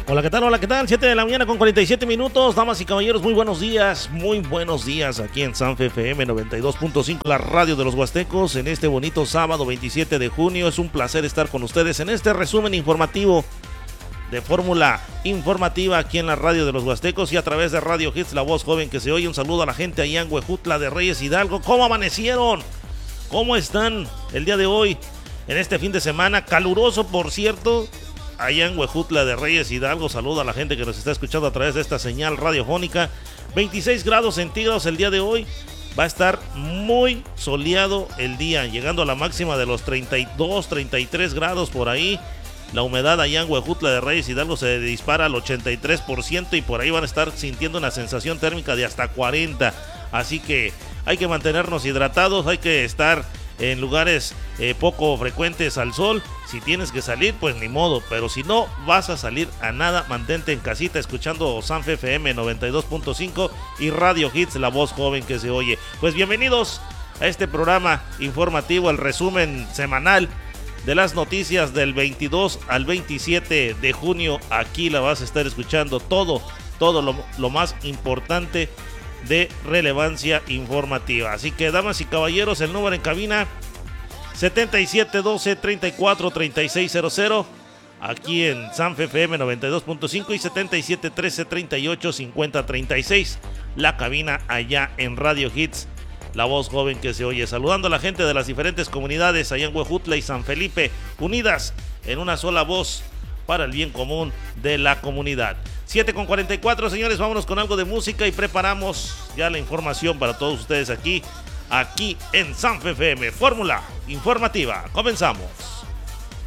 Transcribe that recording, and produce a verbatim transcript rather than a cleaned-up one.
Hola, ¿qué tal? Hola, ¿qué tal? siete de la mañana con cuarenta y siete minutos. Damas y caballeros, muy buenos días. Muy buenos días aquí en Sanfe F M noventa y dos punto cinco, la radio de los Huastecos. En este bonito sábado veintisiete de junio. Es un placer estar con ustedes en este resumen informativo de Fórmula Informativa aquí en la radio de los Huastecos y a través de Radio Hits, la voz joven que se oye. Un saludo a la gente allá en Huejutla de Reyes Hidalgo. ¿Cómo amanecieron? ¿Cómo están el día de hoy? En este fin de semana, caluroso por cierto, allá en Huejutla de Reyes Hidalgo. Saludo a la gente que nos está escuchando a través de esta señal radiofónica. veintiséis grados centígrados el día de hoy. Va a estar muy soleado el día, llegando a la máxima de los treinta y dos, treinta y tres grados por ahí. La humedad allá en Huejutla de Reyes Hidalgo se dispara al ochenta y tres por ciento y por ahí van a estar sintiendo una sensación térmica de hasta cuarenta. Así que hay que mantenernos hidratados, hay que estar en lugares eh, poco frecuentes al sol. Si tienes que salir, pues ni modo, pero si no vas a salir a nada, mantente en casita escuchando Sanfe F M noventa y dos punto cinco y Radio Hits, la voz joven que se oye. Pues bienvenidos a este programa informativo, el resumen semanal de las noticias del veintidós al veintisiete de junio. Aquí la vas a estar escuchando todo, todo lo, lo más importante de relevancia informativa. Así que, damas y caballeros, el número en cabina setenta y siete doce, treinta y cuatro, treinta y seis cero cero aquí en Sanfe F M noventa y dos punto cinco y setenta y siete trece, treinta y ocho, cincuenta, treinta y seis la cabina allá en Radio Hits, la voz joven que se oye. Saludando a la gente de las diferentes comunidades allá en Huejutla y San Felipe, unidas en una sola voz para el bien común de la comunidad. siete con cuarenta y cuatro, señores, vámonos con algo de música y preparamos ya la información para todos ustedes aquí, aquí en Sanfe F M, Fórmula Informativa. Comenzamos.